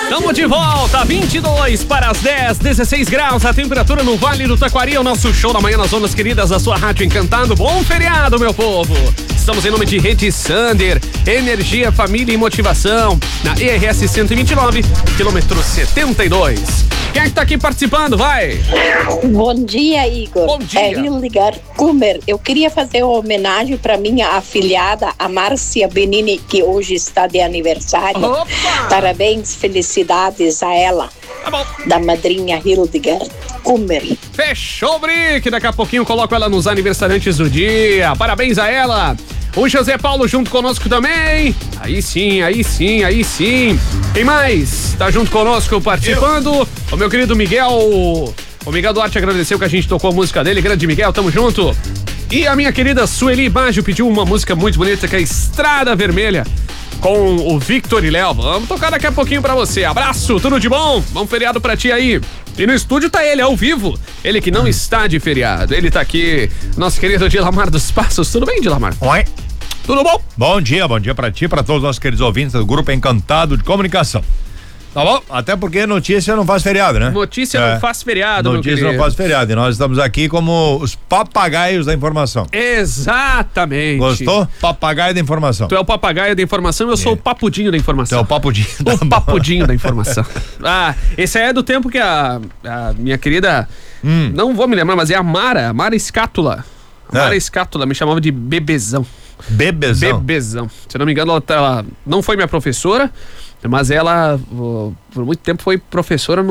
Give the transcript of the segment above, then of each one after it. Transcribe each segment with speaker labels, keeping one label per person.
Speaker 1: Estamos de volta, 22 para as 10, 16 graus, a temperatura no Vale do Taquari, o nosso show da manhã nas ondas queridas da sua rádio encantando. Bom feriado, meu povo! Estamos em nome de Rede Sander, energia, família e motivação, na ERS 129, quilômetro 72. Quem é que tá aqui participando? Vai!
Speaker 2: Bom dia, Igor.
Speaker 1: Bom dia.
Speaker 2: É Hildegard Kummer. Eu queria fazer uma homenagem para minha afilhada, a Márcia Benini, que hoje está de aniversário.
Speaker 1: Opa!
Speaker 2: Parabéns, felicidades a ela.
Speaker 1: Tá bom.
Speaker 2: Da madrinha Hildegard Kummer.
Speaker 1: Fechou, Brick. Daqui a pouquinho coloco ela nos aniversariantes do dia. Parabéns a ela. O José Paulo junto conosco também. Aí sim, aí sim, aí sim. Quem mais tá junto conosco participando? O meu querido Miguel. O Miguel Duarte agradeceu que a gente tocou a música dele. Grande Miguel, tamo junto. E a minha querida Sueli Baggio pediu uma música muito bonita que é Estrada Vermelha, com o Victor e Léo. Vamos tocar daqui a pouquinho pra você. Abraço, tudo de bom? Bom feriado pra ti aí. E no estúdio tá ele, ao vivo. Ele que não está de feriado. Ele tá aqui, nosso querido Dilamar dos Passos. Tudo bem, Dilamar?
Speaker 3: Oi.
Speaker 1: Tudo bom?
Speaker 3: Bom dia pra ti, pra todos os nossos queridos ouvintes do Grupo Encantado de Comunicação. Tá bom? Até porque notícia não faz feriado, né?
Speaker 1: Notícia não faz feriado,
Speaker 3: notícia
Speaker 1: meu querido.
Speaker 3: não faz feriado. E nós estamos aqui como os papagaios da informação.
Speaker 1: Exatamente.
Speaker 3: Gostou? Papagaio da informação.
Speaker 1: Tu é o papagaio da informação e eu sou o papudinho da informação.
Speaker 3: Tu é o papudinho.
Speaker 1: O papudinho da informação. Esse aí é do tempo que a minha querida, não vou me lembrar, mas é a Mara Escátula. Mara Escátula me chamava de bebezão. Bebezão. Se eu não me engano, ela não foi minha professora, mas ela por muito tempo foi professora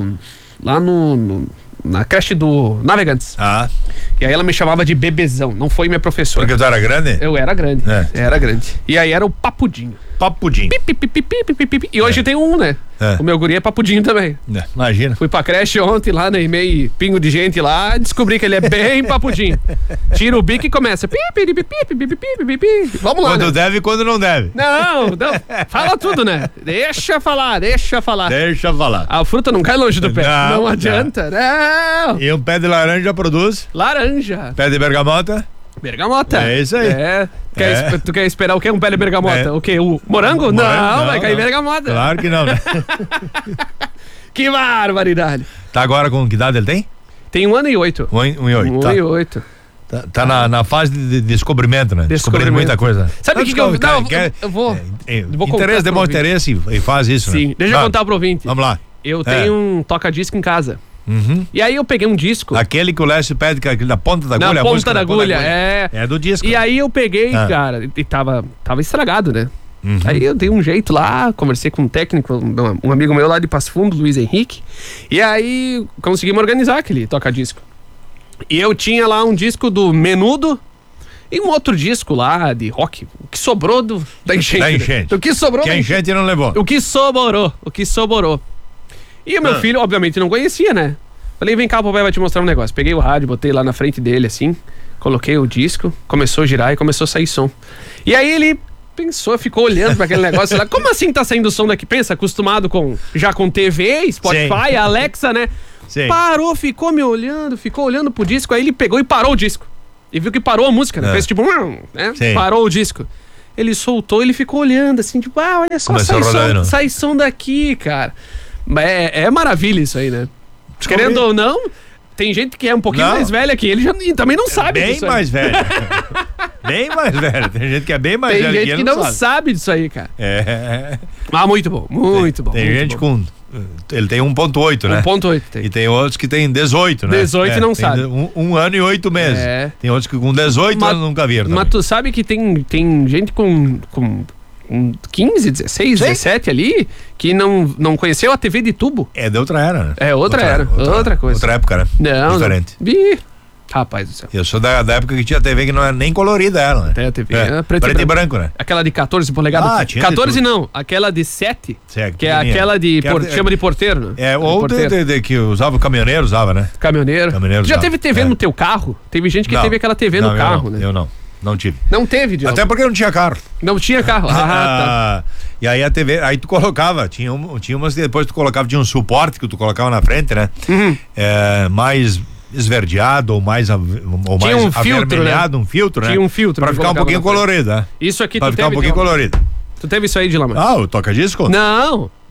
Speaker 1: na creche do Navegantes. E aí ela me chamava de bebezão, não foi minha professora.
Speaker 3: Porque tu era grande?
Speaker 1: Eu era grande, era grande. E aí era o papudinho.
Speaker 3: Papudinho.
Speaker 1: E hoje tem um, né? O meu guri é papudinho também.
Speaker 3: Imagina.
Speaker 1: Fui pra creche ontem lá, né? Meio pingo de gente lá, descobri que ele é bem papudinho. Tira o bico e começa. Vamos lá.
Speaker 3: Quando
Speaker 1: né?
Speaker 3: deve e quando não deve.
Speaker 1: Não, fala tudo, né? Deixa falar.
Speaker 3: Deixa falar.
Speaker 1: A fruta não cai longe do pé. Não adianta, não.
Speaker 3: E um pé de laranja produz?
Speaker 1: Laranja.
Speaker 3: Pé de bergamota?
Speaker 1: Bergamota.
Speaker 3: É isso aí.
Speaker 1: Tu quer esperar o quê? Um pé de bergamota? O quê? O morango? Não, vai cair bergamota.
Speaker 3: Claro que não, né?
Speaker 1: Que barbaridade.
Speaker 3: Tá agora com que idade ele tem?
Speaker 1: Tem 1 ano e 8.
Speaker 3: 1 e 8.
Speaker 1: 1 e 8.
Speaker 3: Tá na fase de descobrimento, né? Descobrindo muita coisa.
Speaker 1: Sabe o que eu... eu vou
Speaker 3: interesse, demonstra interesse e faz isso,
Speaker 1: sim, né? Deixa eu contar pro ouvinte.
Speaker 3: Vamos lá.
Speaker 1: Eu tenho um toca-disco em casa. E aí eu peguei um disco.
Speaker 3: Aquele que o Lécio pede, que é aquele da ponta da agulha.
Speaker 1: Na ponta da agulha,
Speaker 3: é do disco.
Speaker 1: E aí eu peguei, cara, e tava estragado, né? Aí eu dei um jeito lá, conversei com um técnico, um amigo meu lá de Passo Fundo, Luiz Henrique, e aí conseguimos organizar aquele toca-disco. E eu tinha lá um disco do Menudo e um outro disco lá de rock, o que sobrou da enchente.
Speaker 3: Da enchente.
Speaker 1: O que sobrou.
Speaker 3: Que a enchente não levou.
Speaker 1: O que sobrou. E o meu filho, obviamente, não conhecia, né? Falei, vem cá, o papai vai te mostrar um negócio. Peguei o rádio, botei lá na frente dele, assim, coloquei o disco, começou a girar e começou a sair som. E aí ele pensou, ficou olhando pra aquele negócio lá. Como assim tá saindo som daqui? Pensa, acostumado já com TV, Spotify, sim. Alexa, né? Sim. Parou, ficou olhando pro disco, aí ele pegou e parou o disco. E viu que parou a música, né? Fez tipo, né? Parou o disco. Ele soltou, ele ficou olhando assim, tipo, olha só, sai som daqui, cara. É maravilha isso aí, né? Querendo ou não, tem gente que é um pouquinho mais velha que ele e também não sabe
Speaker 3: bem
Speaker 1: disso.
Speaker 3: Mais velho. Bem mais velho. Tem gente que é bem mais velha que ele.
Speaker 1: Tem gente que não sabe disso aí, cara. Mas muito bom.
Speaker 3: Tem gente com... Ele tem 1.8, né?
Speaker 1: 1.8 tem.
Speaker 3: E tem outros que tem 18, né?
Speaker 1: 18 e não sabe.
Speaker 3: 1 ano e 8 meses. Tem outros que com 18 anos nunca viram.
Speaker 1: Mas tu sabe que tem gente com 15, 16, 17 ali, que não conheceu a TV de tubo.
Speaker 3: É de outra era, né?
Speaker 1: É outra coisa.
Speaker 3: Outra época, né?
Speaker 1: Não.
Speaker 3: Diferente.
Speaker 1: Rapaz do céu.
Speaker 3: Eu sou da época que tinha TV que não era nem colorida ela, né?
Speaker 1: Até a TV era preto e branco, né? Aquela de 14 polegadas. 14 não, aquela de 7, que é aquela de chama de porteiro, né?
Speaker 3: Ou de que usava o caminhoneiro, né?
Speaker 1: Caminhoneiro. Já teve TV no teu carro? Teve gente que teve aquela TV no carro, né?
Speaker 3: Eu não tive.
Speaker 1: Não teve, Diogo?
Speaker 3: Até porque não tinha carro.
Speaker 1: Não tinha carro. Tá.
Speaker 3: E aí a TV, aí tu colocava, tinha umas que depois tu colocava, tinha um suporte que tu colocava na frente, né? Mais esverdeado ou mais
Speaker 1: um
Speaker 3: avermelhado, né? Um filtro, né?
Speaker 1: Tinha um filtro.
Speaker 3: Pra ficar um pouquinho colorido, né?
Speaker 1: Isso aqui
Speaker 3: pra ficar um pouquinho colorido.
Speaker 1: Tu teve isso aí, Dilamar?
Speaker 3: O toca-disco?
Speaker 1: Não.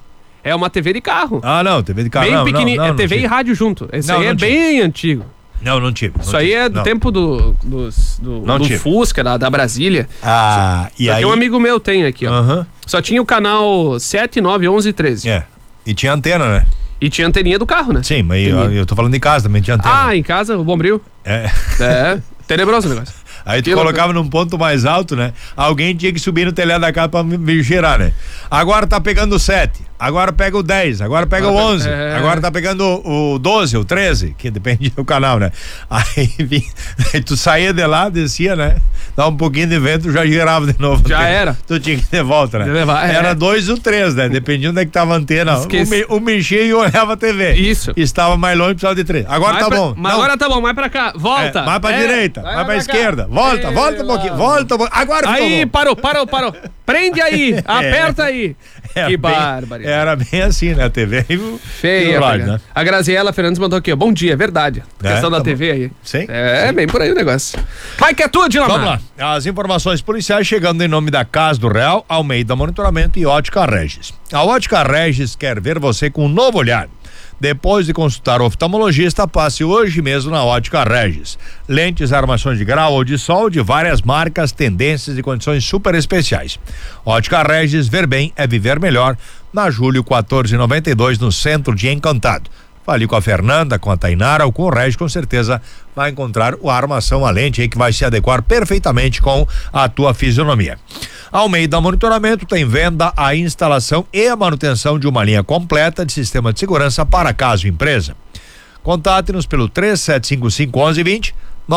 Speaker 1: É uma TV de carro.
Speaker 3: Ah, não, TV de carro.
Speaker 1: Bem
Speaker 3: Não,
Speaker 1: pequenininho.
Speaker 3: não,
Speaker 1: É
Speaker 3: não
Speaker 1: TV
Speaker 3: tive.
Speaker 1: e rádio junto. Esse
Speaker 3: Não,
Speaker 1: aí é
Speaker 3: não tive.
Speaker 1: bem antigo.
Speaker 3: Não tive.
Speaker 1: Isso aí é do tempo do
Speaker 3: tive.
Speaker 1: Fusca, da Brasília.
Speaker 3: Ah, e
Speaker 1: Só
Speaker 3: aí...
Speaker 1: que um amigo meu tem aqui, ó.
Speaker 3: Aham.
Speaker 1: Só tinha o canal 7, 9, 11 e 13.
Speaker 3: É. E tinha antena, né?
Speaker 1: E tinha anteninha do carro, né?
Speaker 3: Sim, mas eu tô falando de casa também, tinha antena.
Speaker 1: Ah, em casa, o Bombril.
Speaker 3: É.
Speaker 1: É, tenebroso o negócio.
Speaker 3: Aí tu
Speaker 1: Que
Speaker 3: colocava num ponto mais alto, né? Alguém tinha que subir no telhado da casa pra me girar, né? Agora tá pegando o 7, agora pega o 10, agora pega o 11, agora tá pegando o 12, o 13, que depende do canal, né? Aí tu saía de lá, descia, né? Dá um pouquinho de vento, já girava de novo.
Speaker 1: Já era.
Speaker 3: Tu tinha que ir de volta, né?
Speaker 1: Levar,
Speaker 3: Era 2 ou 3, né? Dependia onde é que tava a antena. O mexia e olhava a TV.
Speaker 1: Isso.
Speaker 3: Estava mais longe, precisava de 3. Agora
Speaker 1: Mais
Speaker 3: tá
Speaker 1: pra-
Speaker 3: bom.
Speaker 1: Mas
Speaker 3: Não.
Speaker 1: agora tá bom, mais pra cá. Volta.
Speaker 3: É, mais pra direita,
Speaker 1: vai
Speaker 3: mais pra
Speaker 1: cá.
Speaker 3: esquerda. Volta um pouquinho, volta um pouquinho. Agora ficou
Speaker 1: Aí,
Speaker 3: bom.
Speaker 1: parou. Prende aí, aperta aí. Que bárbaro.
Speaker 3: Era bem assim, né? A TV
Speaker 1: Feia,
Speaker 3: rádio,
Speaker 1: né?
Speaker 3: né?
Speaker 1: A Graziela Fernandes mandou aqui, ó. Bom dia, é verdade. Questão da
Speaker 3: tá
Speaker 1: TV aí.
Speaker 3: Sim.
Speaker 1: É, bem por aí o negócio. Vai que é tudo, Dilamar.
Speaker 3: Vamos lá. As informações policiais chegando em nome da Casa do Real, Almeida Monitoramento e Ótica Regis. A Ótica Regis quer ver você com um novo olhar. Depois de consultar o oftalmologista, passe hoje mesmo na Ótica Regis. Lentes, armações de grau ou de sol de várias marcas, tendências e condições super especiais. Ótica Regis, ver bem é viver melhor. Na Júlio 1492, no centro de Encantado. Fale com a Fernanda, com a Tainara ou com o Regis, com certeza vai encontrar a armação, a lente aí que vai se adequar perfeitamente com a tua fisionomia. Almeida Monitoramento tem venda, a instalação e a manutenção de uma linha completa de sistema de segurança para casa e empresa. Contate-nos pelo 3755-1120,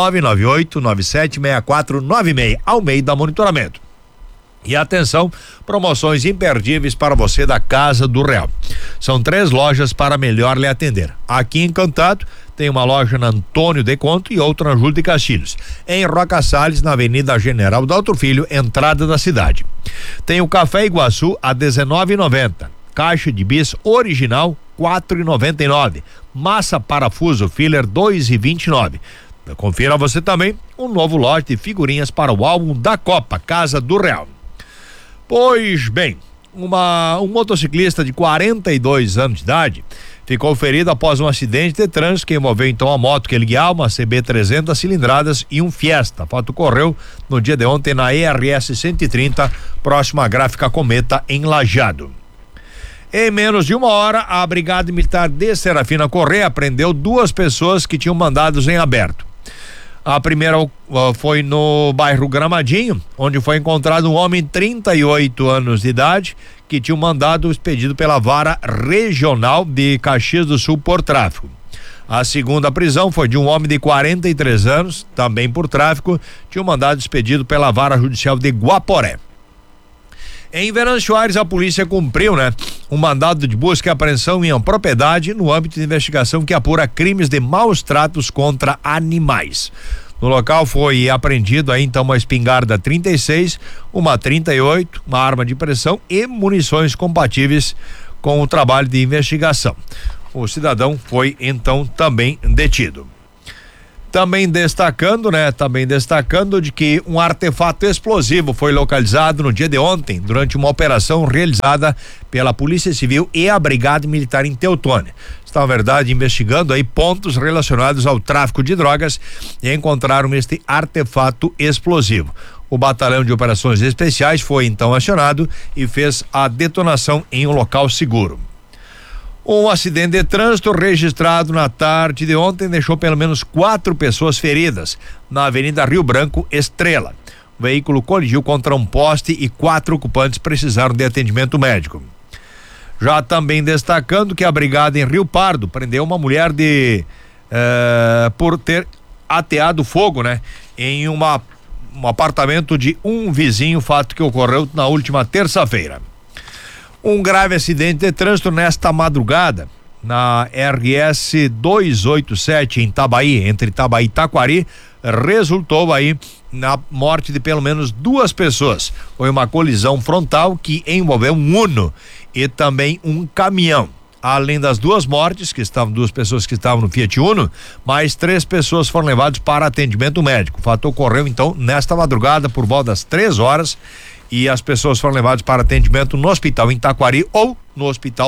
Speaker 3: 998-976496. Almeida Monitoramento. E atenção, promoções imperdíveis para você da Casa do Real. São 3 lojas para melhor lhe atender. Aqui em Encantado tem uma loja na Antônio de Conto e outra na Júlio de Castilhos. Em Roca Salles, na Avenida General Daltro Filho, entrada da cidade. Tem o Café Iguaçu a R$19,90. Caixa de bis original R$4,99. Massa parafuso filler R$2,29. Confira você também um novo lote de figurinhas para o álbum da Copa Casa do Real. Pois bem, um motociclista de 42 anos de idade ficou ferido após um acidente de trânsito que envolveu então a moto que ele guiava, uma CB 300 cilindradas e um Fiesta. O fato ocorreu no dia de ontem na ERS 130, próximo à Gráfica Cometa, em Lajeado. Em menos de 1 hora, a Brigada Militar de Serafina Correia prendeu 2 pessoas que tinham mandados em aberto. A primeira foi no bairro Gramadinho, onde foi encontrado um homem de 38 anos de idade que tinha um mandado expedido pela Vara Regional de Caxias do Sul por tráfico. A segunda prisão foi de um homem de 43 anos, também por tráfico, tinha um mandado expedido pela Vara Judicial de Guaporé. Em Venâncio Aires, a polícia cumpriu, um mandado de busca e apreensão em uma propriedade no âmbito de investigação que apura crimes de maus tratos contra animais. No local foi apreendido aí então uma espingarda 36, uma 38, uma arma de pressão e munições compatíveis com o trabalho de investigação. O cidadão foi então também detido. Também destacando de que um artefato explosivo foi localizado no dia de ontem durante uma operação realizada pela Polícia Civil e a Brigada Militar em Teutônia. Está, na verdade, investigando aí pontos relacionados ao tráfico de drogas e encontraram este artefato explosivo. O Batalhão de Operações Especiais foi então acionado e fez a detonação em um local seguro. Um acidente de trânsito registrado na tarde de ontem deixou pelo menos 4 pessoas feridas na Avenida Rio Branco Estrela. O veículo colidiu contra um poste e 4 ocupantes precisaram de atendimento médico. Já também destacando que a brigada em Rio Pardo prendeu uma mulher por ter ateado fogo, em um apartamento de um vizinho, fato que ocorreu na última terça-feira. Um grave acidente de trânsito nesta madrugada na RS 287 em Itabaí, entre Itabaí e Taquari, resultou aí na morte de pelo menos 2 pessoas. Foi uma colisão frontal que envolveu um Uno e também um caminhão. Além das 2 mortes, 2 pessoas que estavam no Fiat Uno, mais 3 pessoas foram levadas para atendimento médico. O fato ocorreu então nesta madrugada por volta das 3 horas e as pessoas foram levadas para atendimento no hospital em Taquari ou no hospital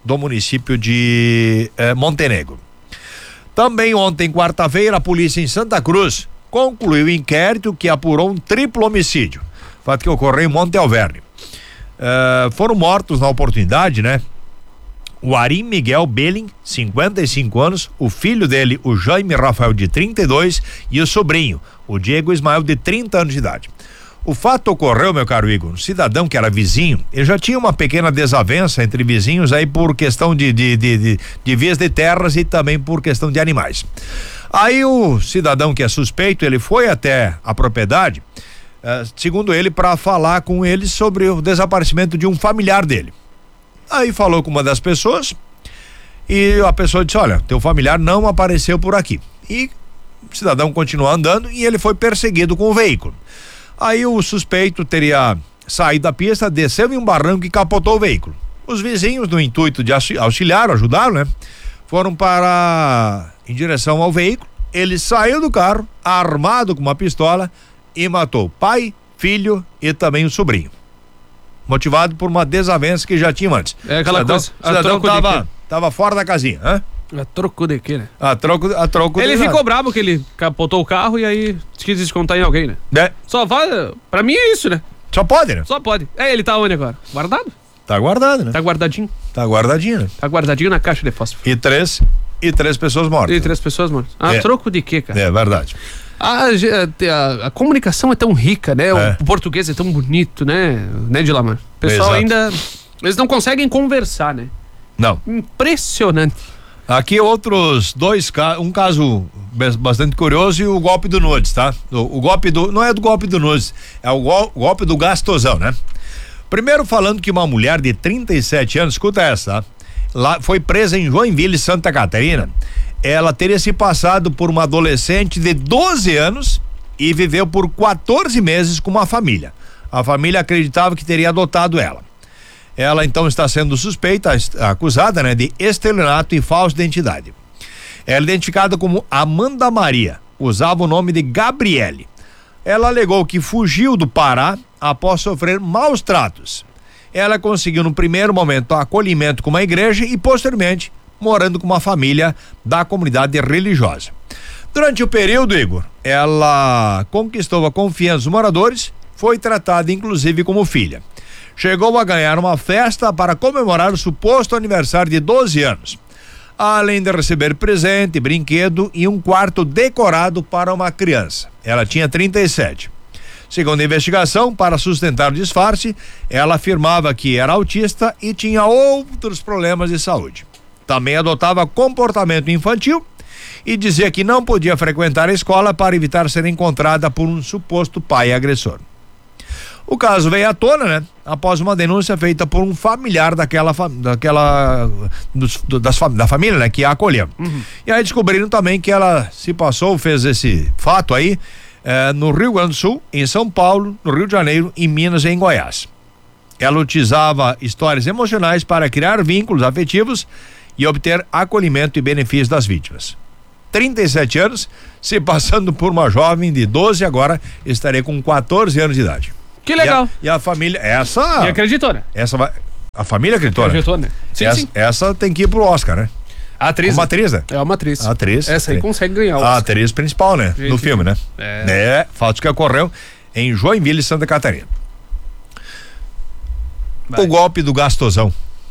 Speaker 3: do município de Montenegro. Também ontem, quarta-feira, a polícia em Santa Cruz concluiu o inquérito que apurou um triplo homicídio, fato que ocorreu em Monte Alverne. Foram mortos na oportunidade, né? O Arim Miguel Belling, 55 anos, o filho dele, o Jaime Rafael, de 32, e o sobrinho, o Diego Ismael, de 30 anos de idade. O fato ocorreu, meu caro Igor, um cidadão que era vizinho, ele já tinha uma pequena desavença entre vizinhos aí por questão de vias de terras e também por questão de animais. Aí o cidadão que é suspeito, ele foi até a propriedade, segundo ele, para falar com ele sobre o desaparecimento de um familiar dele. Aí falou com uma das pessoas e a pessoa disse: olha, teu familiar não apareceu por aqui. E o cidadão continuou andando e ele foi perseguido com o veículo. Aí o suspeito teria saído da pista, desceu em um barranco e capotou o veículo. Os vizinhos, no intuito de auxiliar, ajudá-lo, né? Foram em direção ao veículo. Ele saiu do carro, armado com uma pistola, e matou pai, filho e também o sobrinho. Motivado por uma desavença que já tinha antes.
Speaker 1: É aquela coisa.
Speaker 3: O cidadão tava fora da casinha, né?
Speaker 1: A troco de quê, né?
Speaker 3: A troco
Speaker 1: Ele
Speaker 3: de
Speaker 1: ficou bravo que ele capotou o carro e aí quis descontar em alguém, né? Só vai. Pra mim é isso, né?
Speaker 3: Só pode, né?
Speaker 1: Só pode. Ele tá onde agora? Guardado?
Speaker 3: Tá guardado, né?
Speaker 1: Tá guardadinho.
Speaker 3: Tá guardadinho, né?
Speaker 1: Tá guardadinho na caixa de fósforo.
Speaker 3: E três pessoas mortas.
Speaker 1: E 3 pessoas mortas. Troco de quê, cara?
Speaker 3: É verdade.
Speaker 1: A comunicação é tão rica, né? O português é tão bonito, né? Né, Dilamar? O pessoal ainda... Eles não conseguem conversar, né?
Speaker 3: Não.
Speaker 1: Impressionante.
Speaker 3: Aqui outros dois casos, um caso bastante curioso e o golpe do nudes, tá? O golpe não é do golpe do nudes, é o golpe do gastosão, né? Primeiro falando que uma mulher de 37 anos, escuta essa, tá? Lá foi presa em Joinville, Santa Catarina. Ela teria se passado por uma adolescente de 12 anos e viveu por 14 meses com uma família. A família acreditava que teria adotado ela. Ela então está sendo suspeita, acusada, né, de estelionato e falsa identidade. Ela é identificada como Amanda Maria, usava o nome de Gabriele. Ela alegou que fugiu do Pará após sofrer maus tratos. Ela conseguiu no primeiro momento acolhimento com uma igreja e posteriormente morando com uma família da comunidade religiosa. Durante o período, Igor, ela conquistou a confiança dos moradores, foi tratada inclusive como filha. Chegou a ganhar uma festa para comemorar o suposto aniversário de 12 anos, além de receber presente, brinquedo e um quarto decorado para uma criança. Ela tinha 37. Segundo a investigação, para sustentar o disfarce, ela afirmava que era autista e tinha outros problemas de saúde. Também adotava comportamento infantil e dizia que não podia frequentar a escola para evitar ser encontrada por um suposto pai agressor. O caso veio à tona, né? Após uma denúncia feita por um familiar da família, né? Que a acolheu. E aí descobriram também que ela fez esse fato aí no Rio Grande do Sul, em São Paulo, no Rio de Janeiro, em Minas e em Goiás. Ela utilizava histórias emocionais para criar vínculos afetivos e obter acolhimento e benefícios das vítimas. 37 anos, se passando por uma jovem de 12, agora estarei com 14 anos de idade.
Speaker 1: Que legal.
Speaker 3: E a família,
Speaker 1: E acreditou, né?
Speaker 3: A família acreditou,
Speaker 1: né? Sim, sim.
Speaker 3: Essa tem que ir pro Oscar, né?
Speaker 1: A atriz.
Speaker 3: Uma atriz, né?
Speaker 1: É uma atriz.
Speaker 3: A atriz.
Speaker 1: Essa aí consegue ganhar.
Speaker 3: A atriz principal, né?
Speaker 1: Gente,
Speaker 3: no filme, né? Fato que ocorreu em Joinville, Santa Catarina. O golpe do gastosão.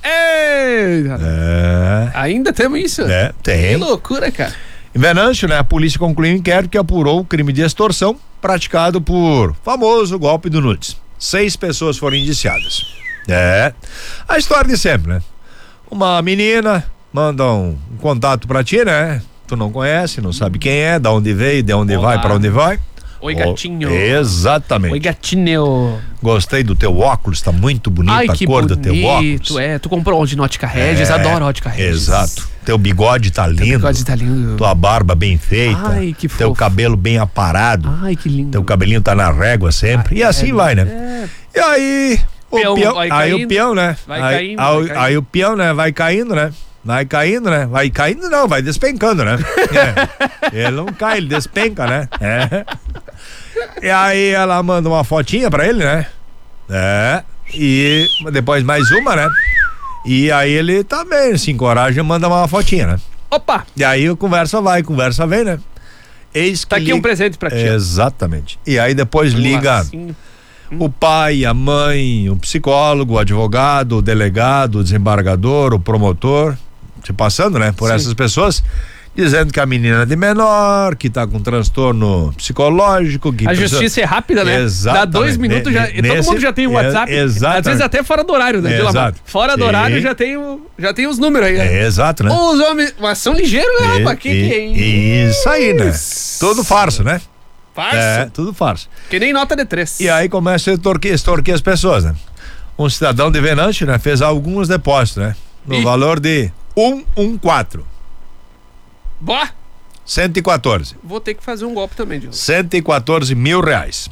Speaker 1: Ainda temos isso?
Speaker 3: Tem.
Speaker 1: Que loucura, cara.
Speaker 3: Em Venâncio, né? A polícia concluiu um inquérito que apurou o crime de extorsão praticado por famoso golpe do nudes. 6 pessoas foram indiciadas. A história de sempre, né? Uma menina manda um contato pra ti, né? Tu não conhece, não sabe quem é, da onde veio, de onde vai, pra onde vai.
Speaker 1: Oi, gatinho.
Speaker 3: Exatamente.
Speaker 1: Oi, gatinho.
Speaker 3: Gostei do teu óculos, tá muito bonita a cor do teu óculos.
Speaker 1: Tu comprou onde? No Ótica Regis, adoro Ótica Regis.
Speaker 3: Exato. Teu bigode tá lindo.
Speaker 1: Teu bigode tá lindo.
Speaker 3: Tua barba bem feita.
Speaker 1: Ai, que fofo.
Speaker 3: Teu cabelo bem aparado.
Speaker 1: Ai, que lindo.
Speaker 3: Teu cabelinho tá na régua sempre. E assim vai, né? E aí, o peão, né? Aí o peão, né? Vai caindo, né? Vai caindo, né? Vai caindo não, vai despencando, né? Ele não cai, ele despenca, né? E aí ela manda uma fotinha pra ele, né? E depois mais uma, né? E aí ele também se encoraja e manda uma fotinha, né?
Speaker 1: Opa!
Speaker 3: E aí conversa vai, conversa vem, né? Eis que
Speaker 1: Tá aqui um presente pra ti.
Speaker 3: Exatamente. E aí depois liga
Speaker 1: Assim.
Speaker 3: o pai, a mãe, o psicólogo, o advogado, o delegado, o desembargador, o promotor, se passando, né, por essas pessoas, dizendo que a menina é de menor, que tá com transtorno psicológico, que
Speaker 1: a justiça é rápida, né?
Speaker 3: Exatamente.
Speaker 1: Dá 2 minutos, todo mundo já tem o WhatsApp.
Speaker 3: Exatamente.
Speaker 1: Às vezes até fora do horário, né?
Speaker 3: Exato.
Speaker 1: Fora do horário já tem os números aí. Né?
Speaker 3: Exato, né?
Speaker 1: Os homens, mas são ligeiros, né, rapaz? Que é
Speaker 3: isso aí, né? Tudo farso, né?
Speaker 1: Farsa.
Speaker 3: Tudo farso.
Speaker 1: Que nem nota de 3.
Speaker 3: E aí começa a extorquir as pessoas, né? Um cidadão de Venâncio, né? Fez alguns depósitos, né? No valor de 114.
Speaker 1: Boa!
Speaker 3: 114.
Speaker 1: Vou ter que fazer um golpe também, Diogo.
Speaker 3: 114 mil reais.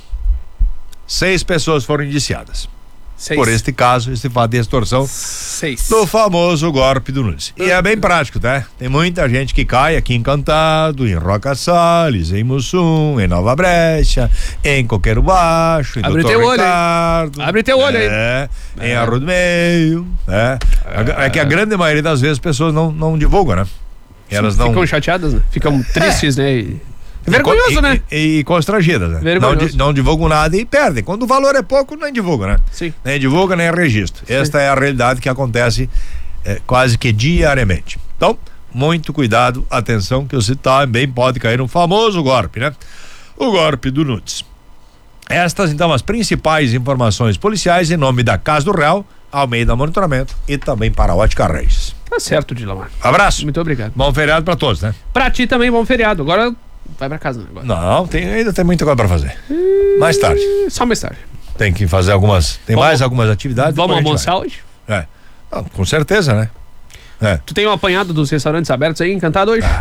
Speaker 3: 6 pessoas foram indiciadas.
Speaker 1: 6.
Speaker 3: Por este caso, este fato de extorsão
Speaker 1: 6.
Speaker 3: do famoso golpe do Nunes. E é bem prático, tá? Tem muita gente que cai aqui em Encantado, em Roca Salles, em Mussum, em Nova Brecha, em Coqueiro Baixo, em
Speaker 1: Abre
Speaker 3: Dr.
Speaker 1: teu olho,
Speaker 3: Ricardo.
Speaker 1: Abre teu olho aí.
Speaker 3: Em Arroio do Meio, É que a grande maioria das vezes as pessoas não divulgam, né? Elas não...
Speaker 1: Ficam chateadas, né? Ficam tristes, né? É vergonhoso, né?
Speaker 3: E constrangidas, né?
Speaker 1: Vergonhoso.
Speaker 3: Não divulgam nada e perdem. Quando o valor é pouco, nem divulgam, né?
Speaker 1: Sim.
Speaker 3: Nem divulga, nem registro. Sim. Esta é a realidade que acontece quase que diariamente. Então, muito cuidado, atenção, que você também pode cair no famoso golpe, né? O golpe do Nunes. Estas, então, as principais informações policiais em nome da Casa do Real, Almeida Monitoramento e também para a Ótica Reis.
Speaker 1: Tá certo, Dilamar.
Speaker 3: Abraço.
Speaker 1: Muito obrigado.
Speaker 3: Bom feriado pra todos, né?
Speaker 1: Pra ti também, bom feriado. Agora vai pra casa, né? Agora.
Speaker 3: Não, ainda tem muita coisa pra fazer. Mais tarde.
Speaker 1: Só mais tarde.
Speaker 3: Tem que fazer algumas. Mais algumas atividades.
Speaker 1: Vamos almoçar hoje?
Speaker 3: Não, com certeza, né?
Speaker 1: Tu tem um apanhado dos restaurantes abertos aí, Encantado hoje?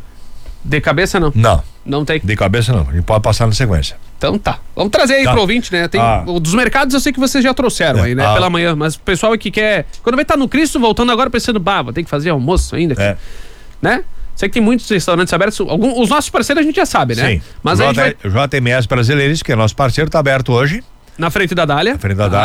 Speaker 1: De cabeça não? Não tem.
Speaker 3: De cabeça não. A gente pode passar na sequência.
Speaker 1: Então tá. Vamos trazer aí pro ouvinte, né? Tem dos mercados eu sei que vocês já trouxeram aí, né? Pela manhã. Mas o pessoal que quer. Quando vai estar no Cristo, voltando agora pensando, vou ter que fazer almoço ainda. Né? Sei que tem muitos restaurantes abertos. Os nossos parceiros a gente já sabe, né?
Speaker 3: Sim.
Speaker 1: Mas
Speaker 3: o
Speaker 1: a gente vai...
Speaker 3: JMS Brasileiros, que é nosso parceiro, tá aberto hoje.
Speaker 1: Na frente da Dália.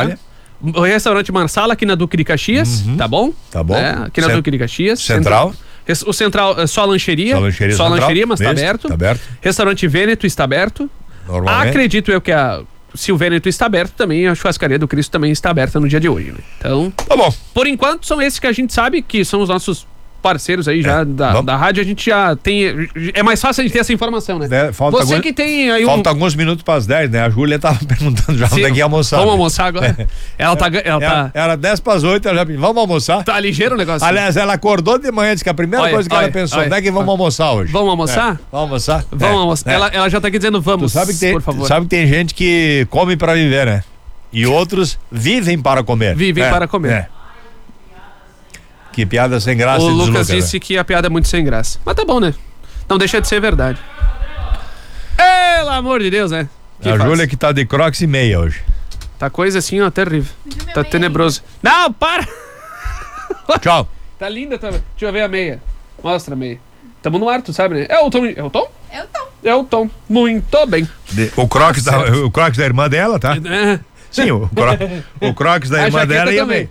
Speaker 1: O restaurante Marsala aqui na Duque de Caxias, tá bom?
Speaker 3: Tá bom.
Speaker 1: Aqui na Duque de Caxias.
Speaker 3: Central.
Speaker 1: O Central é só lancheria. Só lancheria, mas tá aberto.
Speaker 3: Tá aberto.
Speaker 1: Restaurante Vêneto está aberto.
Speaker 3: Normalmente.
Speaker 1: Acredito eu que se o Vêneto está aberto, também a churrascaria do Cristo também está aberta no dia de hoje, né? Então,
Speaker 3: tá bom.
Speaker 1: Por enquanto, são esses que a gente sabe que são os nossos parceiros aí já da rádio, a gente já tem. É mais fácil a gente ter essa informação, né? Você que tem aí
Speaker 3: Falta alguns minutos para as 10, né? A Júlia tava perguntando já onde é que ia almoçar.
Speaker 1: Vamos almoçar agora? Ela tá.
Speaker 3: Era 10 para as 8, ela já vamos almoçar?
Speaker 1: Tá ligeiro o negócio.
Speaker 3: Aliás, ela acordou de manhã, disse que a primeira coisa que ela pensou, onde é que vamos almoçar hoje?
Speaker 1: Vamos almoçar?
Speaker 3: Vamos almoçar?
Speaker 1: Vamos almoçar. Ela já tá aqui dizendo vamos, por favor.
Speaker 3: Sabe que tem gente que come para viver, né? E outros vivem para comer.
Speaker 1: Vivem para comer.
Speaker 3: Que piada sem graça.
Speaker 1: O Lucas disse que a piada é muito sem graça. Mas tá bom, né? Não deixa de ser verdade. Pelo amor de Deus, né?
Speaker 3: A Júlia que tá de Crocs e meia hoje.
Speaker 1: Tá coisa assim, ó, terrível. Tá tenebroso. Não, para!
Speaker 3: Tchau.
Speaker 1: Tá linda também. Deixa eu ver a meia. Mostra a meia. Tamo no ar, tu sabe, né? É o Tom?
Speaker 2: É o Tom.
Speaker 1: É o Tom. Muito bem.
Speaker 3: O Crocs da irmã dela, tá? Sim, o Crocs da irmã dela ia bem.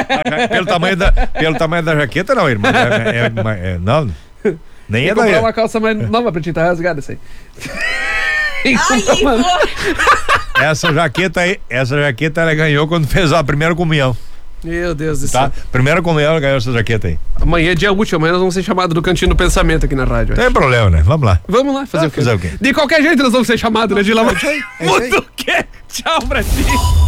Speaker 3: Pelo tamanho da jaqueta, não, irmã. Não. Nem
Speaker 1: tem
Speaker 3: é
Speaker 1: comprar
Speaker 3: daí.
Speaker 1: uma calça mais nova pra ti, tá rasgada essa aí.
Speaker 3: Essa jaqueta ela ganhou quando fez a primeira comunhão.
Speaker 1: Meu Deus do céu.
Speaker 3: Primeira comunhão ela ganhou essa jaqueta aí.
Speaker 1: Amanhã é dia útil, amanhã nós vamos ser chamados do Cantinho do Pensamento aqui na rádio.
Speaker 3: Tem problema, né? Vamos lá.
Speaker 1: Vamos lá, fazer o quê? De qualquer jeito nós vamos ser chamados, né, de lá. Muito que? Tchau pra ti.